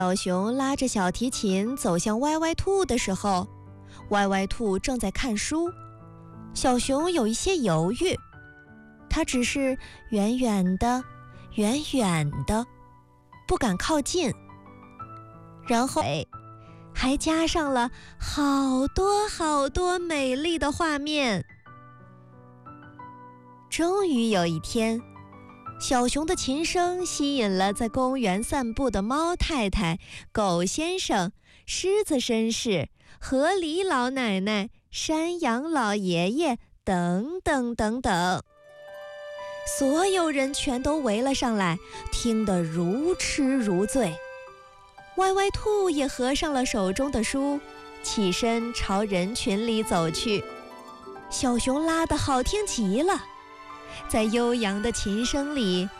小熊拉着小提琴走向歪歪兔的时候，歪歪兔正在看书。小熊有一些犹豫，它只是远远的不敢靠近，然后还加上了好多美丽的画面。终于有一天，小熊的琴声吸引了在公园散步的猫太太、狗先生、狮子绅士、河狸老奶奶、山羊老爷爷等等，所有人全都围了上来，听得如痴如醉。歪歪兔也合上了手中的书，起身朝人群里走去。小熊拉得好听极了，在悠扬的琴声里，